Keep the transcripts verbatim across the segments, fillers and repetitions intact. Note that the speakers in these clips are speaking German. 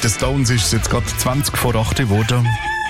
Mit den Stones ist es jetzt gerade zwanzig vor acht geworden.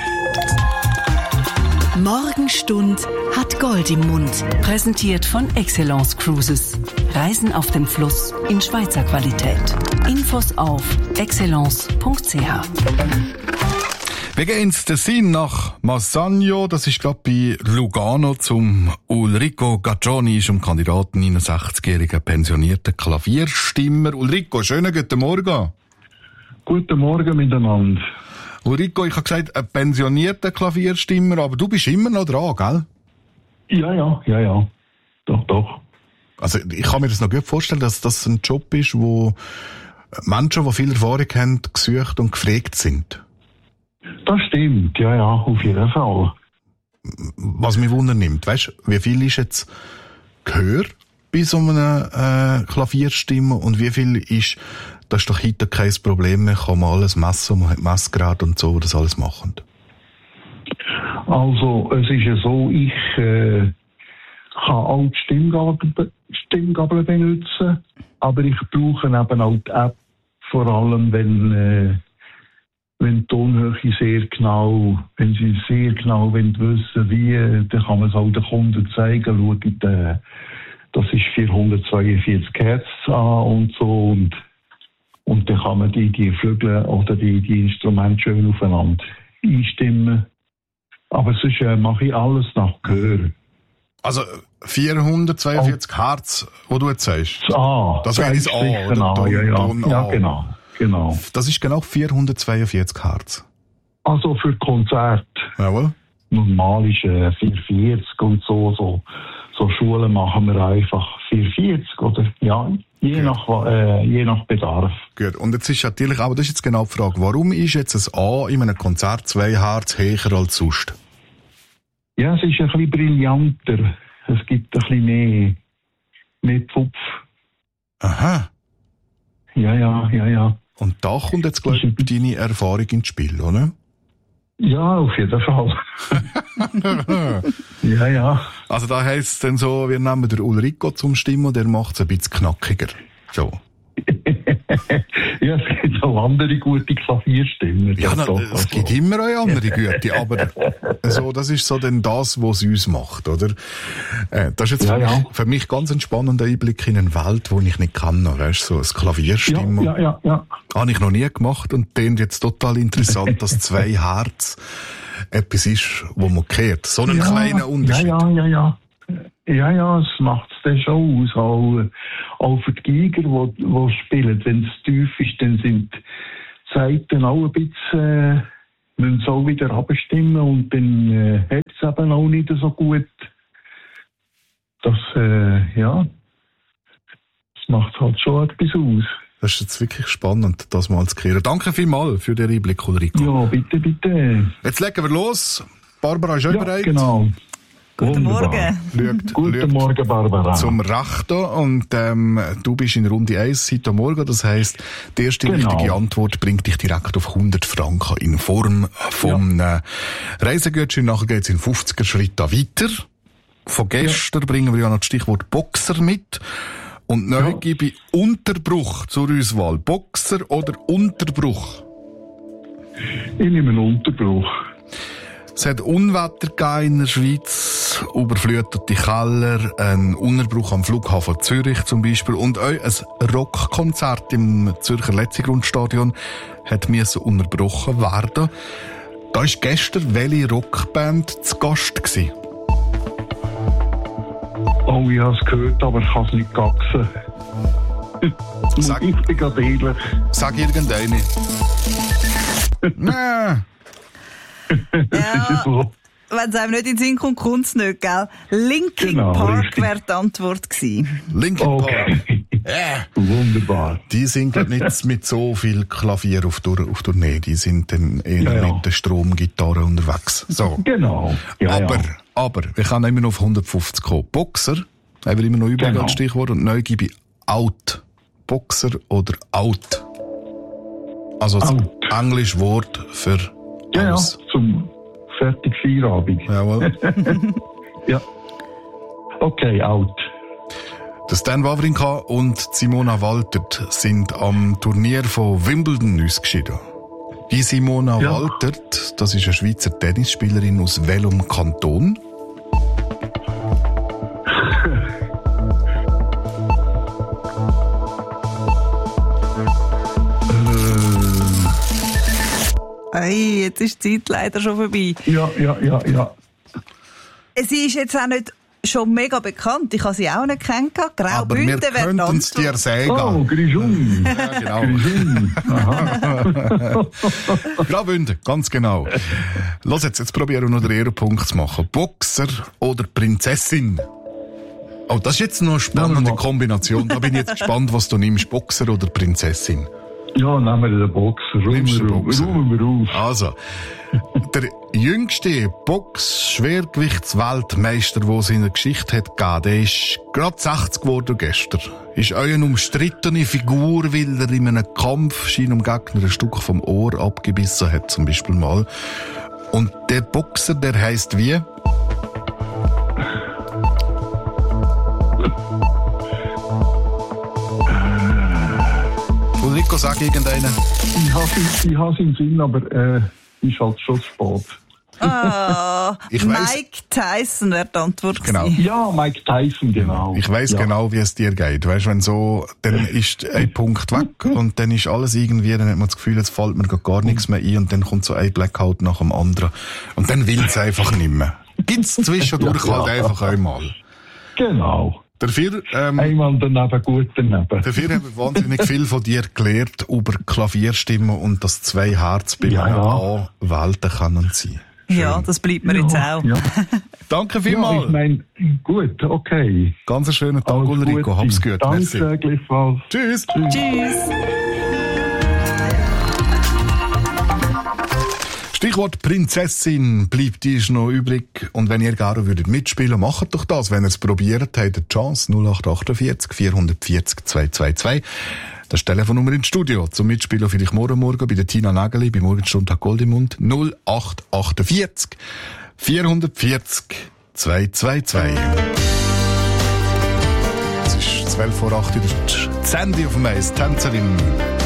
Morgenstund hat Gold im Mund. Präsentiert von Excellence Cruises. Reisen auf dem Fluss in Schweizer Qualität. Infos auf excellence punkt c h. Wir gehen ins Tessin nach Massagno. Das ist gerade bei Lugano zum Ulrico Gaccioni, ist ein Kandidat, neunundsechzigjähriger pensionierter Klavierstimmer. Ulrico, schönen guten Morgen. Guten Morgen miteinander. Ulrico, ich habe gesagt, ein pensionierter Klavierstimmer, aber du bist immer noch dran, gell? Ja, ja, ja, ja. Doch, doch. Also ich kann mir das noch gut vorstellen, dass das ein Job ist, wo Menschen, die viel Erfahrung haben, gesucht und gefragt sind. Das stimmt, ja, ja, auf jeden Fall. Was mich wundernimmt, weißt du, wie viel ist jetzt Gehör bei so einer äh, Klavierstimme und wie viel ist, das ist doch heute kein Problem mehr, kann man alles messen, man hat Messgerät und so, das alles machen. Also, es ist ja so, ich äh, kann auch die Stimmgabel, Stimmgabel benutzen, aber ich brauche eben auch die App, vor allem wenn, äh, wenn die Tonhöhe sehr genau, wenn sie sehr genau wissen wie, dann kann man es auch den Kunden zeigen, schaut, äh, das ist vierhundertzweiundvierzig Hertz an und so, und Und dann kann man die, die Flügel oder die, die Instrumente schön aufeinander einstimmen. Aber sonst äh, mache ich alles nach Gehör. Also vierhundertzweiundvierzig oh. Hertz, wo du jetzt sagst? Das A. Das wäre das A, oder? Genau, Ton, ja, ja. Ton ja, A. genau, genau. Das ist genau vierhundertzweiundvierzig Hertz. Also für Konzert. Jawohl. Normal ist äh, vierhundertvierzig und so, so. So Schulen machen wir einfach vierhundertvierzig, oder? Ja, je nach, äh, je nach Bedarf. Gut. Und jetzt ist natürlich, aber das ist jetzt genau die Frage, warum ist jetzt ein A in einem Konzert zwei Hertz höher als sonst? Ja, es ist ein bisschen brillanter. Es gibt ein bisschen mehr, mehr Pfupf. Aha. Ja, ja, ja, ja. Und da kommt jetzt, glaube ich, deine Erfahrung ins Spiel, oder? Ja, auf jeden Fall. ja, ja. Also da heisst es dann so, wir nehmen den Ulrico zum Stimmen, der macht es ein bisschen knackiger. So. Ja, es gibt auch andere gute Klavierstimmen. Ja, na, es also. gibt immer auch andere gute, aber so, das ist so dann das, was es uns macht, oder? Äh, das ist jetzt ja, für, ja. Mich, für mich ganz ein spannender Einblick in eine Welt, die ich nicht kenne, weißt du, so ein Klavierstimmen. Ja, ja, ja, ja. Habe ich noch nie gemacht und klingt jetzt total interessant, dass zwei Hertz etwas ist, wo man kennt. So einen ja, kleinen Unterschied. Ja, ja, ja, ja. Ja, ja, es macht es dann schon aus. Auch, auch für die Geiger, die, die spielen. Wenn es tief ist, dann sind die Zeiten auch ein bisschen, äh, müssen es auch wieder abstimmen und dann äh, hat es eben auch nicht so gut. Das, äh, ja, das macht halt schon etwas aus. Das ist jetzt wirklich spannend, das mal zu klären. Danke vielmals für den Einblick, Ulrico. Ja, bitte, bitte. Jetzt legen wir los. Barbara ist auch ja, bereit. Genau. Guten Morgen. Schaut, Guten schaut Morgen, Barbara. Zum Rechten. Und ähm, du bist in Runde eins seit am Morgen. Das heisst, die erste genau. richtige Antwort bringt dich direkt auf hundert Franken in Form von ja. äh, Reisegutschein. Nachher geht es in fünfziger Schritten weiter. Von gestern ja. bringen wir ja noch das Stichwort Boxer mit. Und neu ja. gebe ich Unterbruch zur Auswahl. Boxer oder Unterbruch? Ich nehme einen Unterbruch. Es hat Unwetter gegeben in der Schweiz, überflutete Keller, ein Unterbruch am Flughafen Zürich zum Beispiel und auch ein Rockkonzert im Zürcher Letzigrundstadion hat müssen unterbrochen werden. Da war gestern welche Rockband zu Gast gewesen? Oh, ich habe es gehört, aber ich kann es nicht gaxen. Sag, ich bin gerade ehrlich. Sag irgendeine. Nein. Ja, so. wenn es einem nicht in den Sinn kommt, kommt es nicht, gell? Linkin Genau, Park wäre die Antwort gewesen. Linkin Okay. Park. Yeah. Wunderbar. Die sind glaub, nicht mit so viel Klavier auf, Tour, auf Tournee. Die sind dann eher Ja, ja. mit der Stromgitarre unterwegs. So. Genau. Ja, aber, ja. aber, wir können immer noch auf hundertfünfzig kommen. Boxer, haben wir immer noch überall Genau. als Stichwort. Und neu gebe ich out. Boxer oder out. Also das Out. englische Wort für Ja, ja, alles. zum fertig Feierabend. Jawohl. Ja. Okay, out. Der Stan Wawrinka und Simona Waltert sind am Turnier von Wimbledon ausgeschieden. Die Simona Ja. Waltert, das ist eine Schweizer Tennisspielerin aus welchem Kanton? Ei, jetzt ist die Zeit leider schon vorbei. Ja, ja, ja, ja. Sie ist jetzt auch nicht schon mega bekannt. Ich habe sie auch nicht kennengelernt. Aber wir Graubünden wäre könnten es dir Oh, sagen. Grischun. Ja, genau. Grischun. Aha. Graubünden, ganz genau. Los jetzt, jetzt probieren wir noch den Ehrenpunkt zu machen. Boxer oder Prinzessin? Oh, das ist jetzt noch eine spannende Ja, Kombination. Da bin ich jetzt gespannt, was du nimmst. Boxer oder Prinzessin? Ja, nehmen wir den Boxer. Nimmst du den Räumen Boxer? wir- räumen wir auf. Also, der jüngste Box-Schwergewichtsweltmeister, den es in der Geschichte hat gegeben, der ist gerade sechzig geworden gestern. Ist auch eine umstrittene Figur, weil er in einem Kampf seinem Gegner ein Stück vom Ohr abgebissen hat, zum Beispiel mal. Und der Boxer, der heisst wie? Ulriko, sag irgendeinen. Ich habe ich has im Sinn, aber äh, ist halt schon zu spät. Ah, Ich weiss- Mike Tyson wäre die Antwort Genau. gewesen. Ja, Mike Tyson, genau. Ich weiss ja. genau, wie es dir geht. Weißt, wenn so, dann ist ein Punkt weg und dann ist alles irgendwie, dann hat man das Gefühl, jetzt fällt mir gar nichts mehr ein und dann kommt so ein Blackout nach dem anderen. Und dann will es einfach nicht mehr. Gibt's zwischendurch Ja, ja. halt einfach einmal. Genau. Dafür, ähm, Einmal daneben, gut daneben. dafür habe ich wahnsinnig viel von dir gelernt über Klavierstimmen und dass zwei Herzen bei Ja, einem ja. A Welten können sein. Ja, das bleibt mir jetzt auch. Ja, Danke ja vielmals. ich meine, gut, okay. Ganz einen schönen Tag, Alles Ulriko. Gute. Hab's gut. Merci. Danke, gleichfalls. Tschüss. Tschüss. Stichwort Prinzessin bleibt die ist noch übrig. Und wenn ihr gerne würdet mitspielen, macht doch das. Wenn ihr es probiert, habt ihr die Chance. null acht achtundvierzig vierhundertvierzig zweihundertzweiundzwanzig. Das ist die Telefonnummer ins Studio. Zum Mitspielen vielleicht morgen morgen bei der Tina Nägeli, bei Morgenstund Gold im Mund. null acht achtundvierzig vierhundertvierzig zweihundertzweiundzwanzig. Es ist zwölf vor acht, das ist Sandy auf dem Eis, Tänzerin.